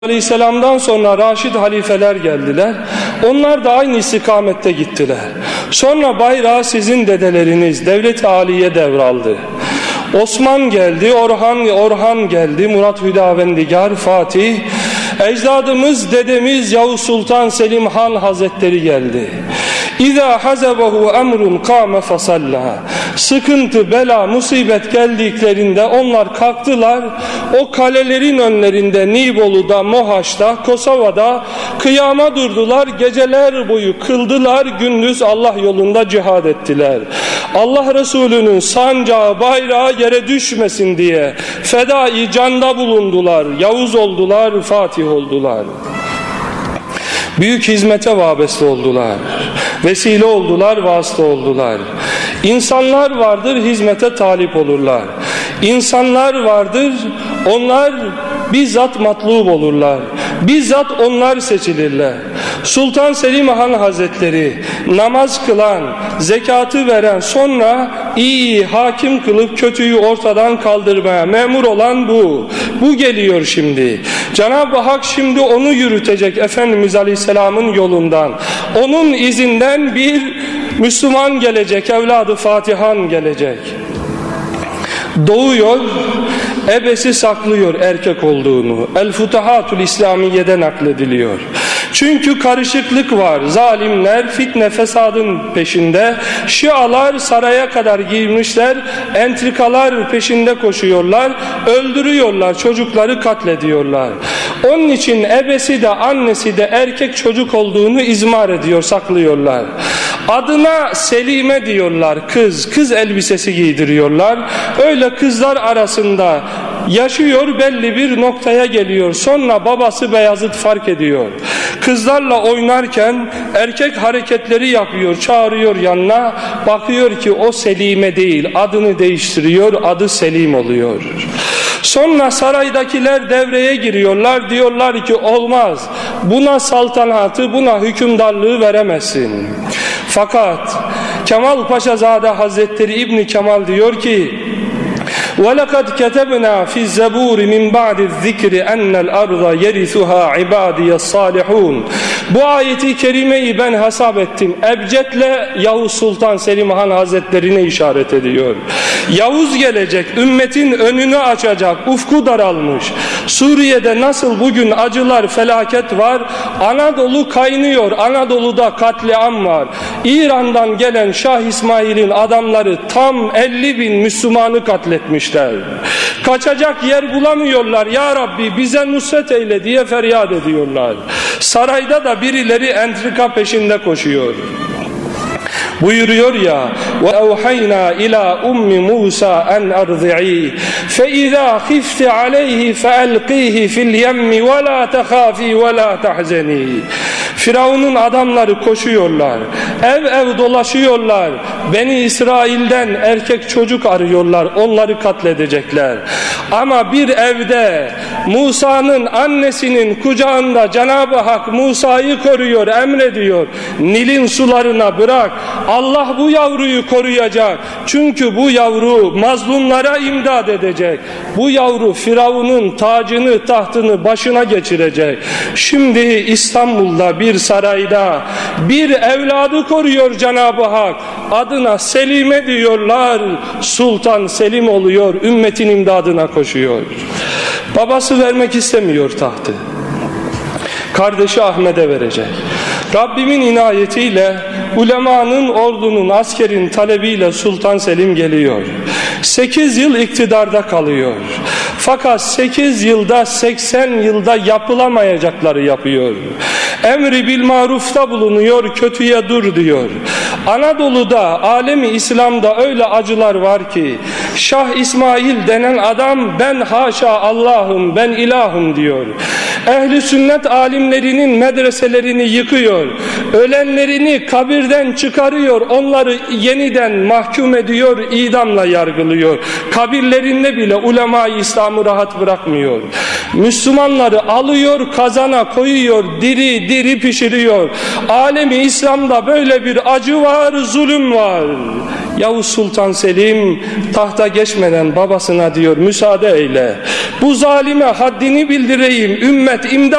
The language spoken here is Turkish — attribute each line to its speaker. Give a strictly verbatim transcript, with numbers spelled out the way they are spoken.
Speaker 1: Aleyhisselam'dan sonra Raşid halifeler geldiler. Onlar da aynı istikamette gittiler. Sonra bayrağı sizin dedeleriniz Devlet-i Aliye devraldı. Osman geldi, Orhan Orhan geldi, Murat Hüdavendigar, Fatih, ecdadımız, dedemiz Yavuz Sultan Selim Han Hazretleri geldi. İza hazabahu emrun kâme fasalla. Sıkıntı, bela, musibet geldiklerinde onlar kalktılar. O kalelerin önlerinde Nibolu'da, Mohaç'ta, Kosova'da kıyama durdular. Geceler boyu kıldılar, gündüz Allah yolunda cihad ettiler. Allah Resulü'nün sancağı, bayrağı yere düşmesin diye fedai canda bulundular. Yavuz oldular, Fatih oldular. Büyük hizmete vabeste oldular. Vesile oldular, vasıta oldular. İnsanlar vardır, hizmete talip olurlar. İnsanlar vardır, onlar bizzat matlub olurlar. Bizzat onlar seçilirler. Sultan Selim Han Hazretleri namaz kılan, zekatı veren, sonra iyi hakim kılıp kötüyü ortadan kaldırmaya memur olan bu. Bu geliyor şimdi. Cenab-ı Hak şimdi onu yürütecek Efendimiz Aleyhisselam'ın yolundan. Onun izinden bir Müslüman gelecek, evladı Fatihan gelecek. Doğuyor, ebesi saklıyor erkek olduğunu. El-Futuhatul İslamiye'de naklediliyor. Çünkü karışıklık var. Zalimler fitne fesadın peşinde. Şialar saraya kadar girmişler. Entrikalar peşinde koşuyorlar. Öldürüyorlar. Çocukları katlediyorlar. Onun için ebesi de annesi de erkek çocuk olduğunu izmar ediyor, saklıyorlar. Adına Selime diyorlar, kız. Kız elbisesi giydiriyorlar. Öyle kızlar arasında yaşıyor, belli bir noktaya geliyor. Sonra babası Beyazıt fark ediyor. Kızlarla oynarken erkek hareketleri yapıyor, çağırıyor yanına. Bakıyor ki o Selime değil, adını değiştiriyor, adı Selim oluyor. Sonra saraydakiler devreye giriyorlar, diyorlar ki olmaz, buna saltanatı, buna hükümdarlığı veremezsin. Fakat Kemal Paşazade Hazretleri İbni Kemal diyor ki وَلَقَدْ كَتَبْنَا فِي الزَّبُورِ مِنْ بَعْدِ الذِّكْرِ اَنَّ الْأَرْضَ يَرِثُهَا عِبَادِيَ الصَّالِحُونَ. Bu ayeti kerimeyi ben hesap ettim. Ebced'le Yavuz Sultan Selim Han Hazretlerine işaret ediyor. Yavuz gelecek, ümmetin önünü açacak, ufku daralmış. Suriye'de nasıl bugün acılar, felaket var, Anadolu kaynıyor, Anadolu'da katliam var. İran'dan gelen Şah İsmail'in adamları tam elli bin Müslümanı katletmişler. Kaçacak yer bulamıyorlar. Ya Rabbi bize nusret eyle diye feryat ediyorlar. Sarayda da birileri entrika peşinde koşuyor. Buyuruyor ya وَاَوْحَيْنَا اِلَى اُمِّ مُوسَى اَنْ اَرْضِعِي فَاِذَا خِفْتِ عَلَيْهِ فَاَلْقِيهِ فِي الْيَمِّ وَلَا تَخَافِي وَلَا تَحْزَنِي. Firavun'un adamları koşuyorlar, ev ev dolaşıyorlar, Beni İsrail'den erkek çocuk arıyorlar, onları katledecekler. Ama bir evde Musa'nın annesinin kucağında Cenab-ı Hak Musa'yı koruyor, emrediyor, Nil'in sularına bırak, Allah bu yavruyu koruyacak. Çünkü bu yavru mazlumlara imdad edecek. Bu yavru Firavun'un tacını, tahtını başına geçirecek. Şimdi İstanbul'da bir sarayda bir evladı koruyor Cenab-ı Hak. Adına Selime diyorlar. Sultan Selim oluyor. Ümmetin imdadına koşuyor. Babası vermek istemiyor tahtı. Kardeşi Ahmet'e verecek. Rabbimin inayetiyle, ulemanın, ordunun, askerin talebiyle Sultan Selim geliyor. sekiz yıl iktidarda kalıyor. Fakat sekiz yılda, seksen yılda yapılamayacakları yapıyor. Emri bil marufta bulunuyor, kötüye dur diyor. Anadolu'da, alemi İslam'da öyle acılar var ki Şah İsmail denen adam ben haşa Allah'ım, ben ilahım diyor. Ehli sünnet alimlerinin medreselerini yıkıyor. Ölenlerini kabirden çıkarıyor. Onları yeniden mahkum ediyor, idamla yargılıyor. Kabirlerinde bile ulema-i İslam'ı rahat bırakmıyor. Müslümanları alıyor, kazana koyuyor, diri diri pişiriyor. Alemi İslam'da böyle bir acı var, zulüm var. Yavuz Sultan Selim tahta geçmeden babasına diyor müsaade eyle. Bu zalime haddini bildireyim. Ümmet hükümet imdat